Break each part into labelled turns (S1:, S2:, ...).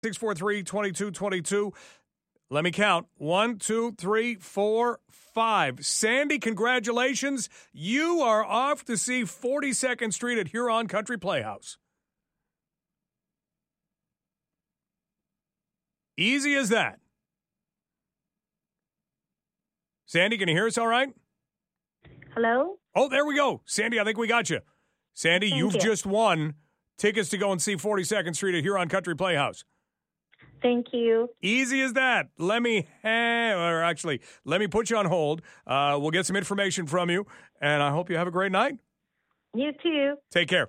S1: 643-2222. Let me count. 1, 2, 3, 4, 5. Sandy, congratulations. You are off to see 42nd Street at Huron Country Playhouse. Easy as that. Sandy, can you hear us all right?
S2: Hello?
S1: Oh, there we go. Sandy, I think we got you. Sandy, you've just won tickets to go and see 42nd Street at Huron Country Playhouse.
S2: Thank you.
S1: Easy as that. Let me put you on hold. We'll get some information from you, and I hope you have a great night.
S2: You too.
S1: Take care.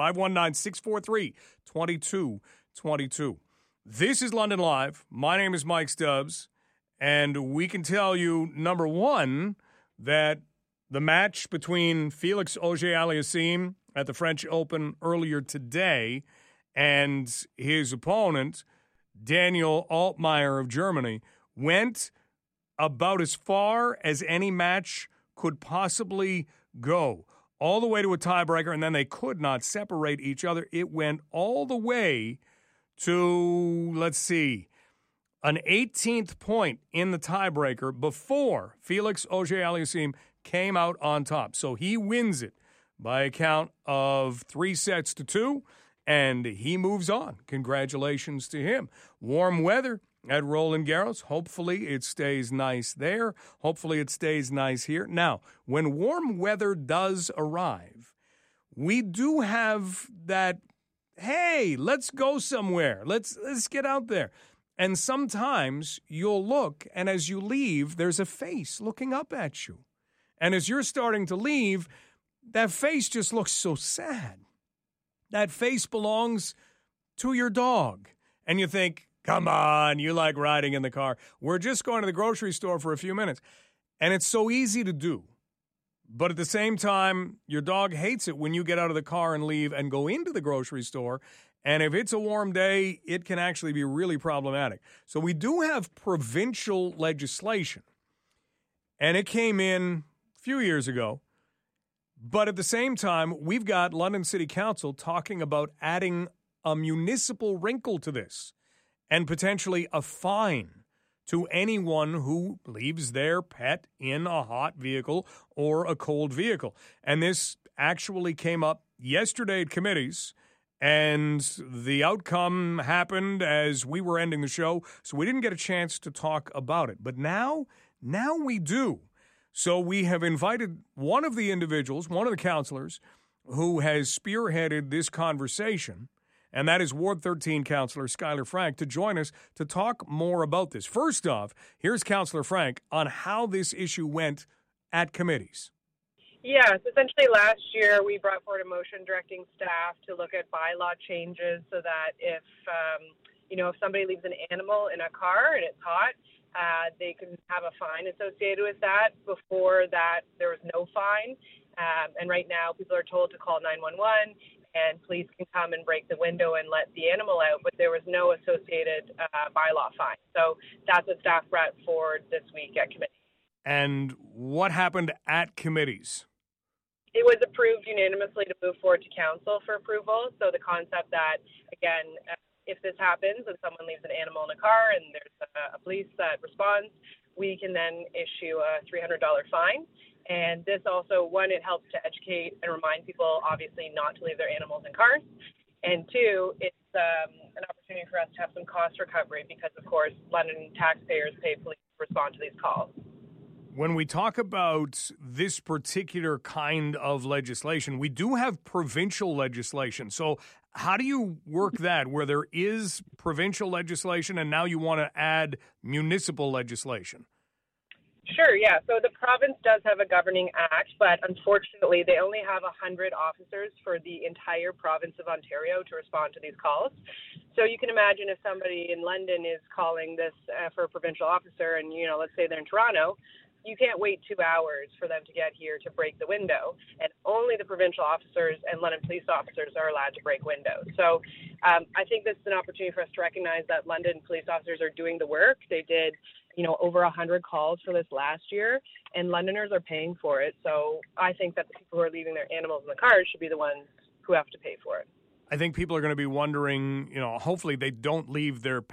S1: 519-643-2222. This is London Live. My name is Mike Stubbs, and we can tell you, number one, that the match between Felix Auger-Aliassime at the French Open earlier today and his opponent, Daniel Altmaier of Germany, went about as far as any match could possibly go, all the way to a tiebreaker, and then they could not separate each other. It went all the way to, an 18th point in the tiebreaker before Felix Auger-Aliassime came out on top. So he wins it by a count of 3-2, and he moves on. Congratulations to him. Warm weather at Roland Garros. Hopefully it stays nice there. Hopefully it stays nice here. Now, when warm weather does arrive, we do have that, hey, let's go somewhere. Let's get out there. And sometimes you'll look, and as you leave, there's a face looking up at you. And as you're starting to leave, that face just looks so sad. That face belongs to your dog. And you think, come on, you like riding in the car. We're just going to the grocery store for a few minutes. And it's so easy to do. But at the same time, your dog hates it when you get out of the car and leave and go into the grocery store. And if it's a warm day, it can actually be really problematic. So we do have provincial legislation. And it came in a few years ago. But at the same time, we've got London City Council talking about adding a municipal wrinkle to this and potentially a fine to anyone who leaves their pet in a hot vehicle or a cold vehicle. And this actually came up yesterday at committees, and the outcome happened as we were ending the show, so we didn't get a chance to talk about it. But now we do. So we have invited one of the individuals, one of the counselors, who has spearheaded this conversation, and that is Ward 13 Councillor Skylar Frank, to join us to talk more about this. First off, here's Councillor Frank on how this issue went at committees.
S3: Yes, essentially last year we brought forward a motion directing staff to look at bylaw changes so that if somebody leaves an animal in a car and it's hot, they can have a fine associated with that. Before that, there was no fine. And right now, people are told to call 911, and police can come and break the window and let the animal out, but there was no associated bylaw fine. So that's what staff brought forward this week at committee.
S1: And what happened at committees?
S3: It was approved unanimously to move forward to council for approval. So the concept that, again, if this happens and someone leaves an animal in a car and there's a police that responds, we can then issue a $300 fine. And this also, one, it helps to educate and remind people, obviously, not to leave their animals in cars. And two, it's an opportunity for us to have some cost recovery because, of course, London taxpayers pay police to respond to these calls.
S1: When we talk about this particular kind of legislation, we do have provincial legislation. So how do you work that where there is provincial legislation and now you want to add municipal legislation?
S3: Sure, yeah. So the province does have a governing act, but unfortunately they only have 100 officers for the entire province of Ontario to respond to these calls. So you can imagine if somebody in London is calling this for a provincial officer and, let's say they're in Toronto, you can't wait 2 hours for them to get here to break the window. And only the provincial officers and London police officers are allowed to break windows. So I think this is an opportunity for us to recognize that London police officers are doing the work. They did, over 100 calls for this last year, and Londoners are paying for it. So I think that the people who are leaving their animals in the cars should be the ones who have to pay for it.
S1: I think people are going to be wondering, hopefully they don't leave their